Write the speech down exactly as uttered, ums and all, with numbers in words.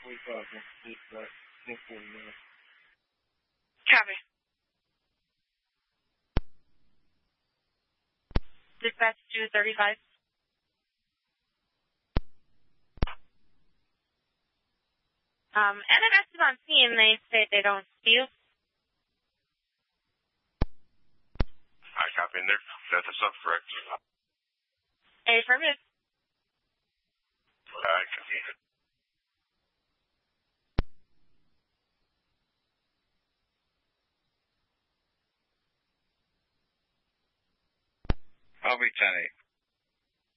Copy. Dispatch two thirty-five. Um, N M S is on scene. They say they don't see you. I copy in there. That's a sub, correct? Affirmative. I copy. I'll be ten eight.